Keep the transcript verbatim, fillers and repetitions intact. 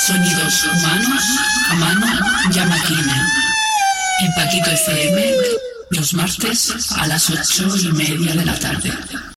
Sonidos humanos a mano y a máquina. En Paquito F M, los martes a las ocho y media de la tarde.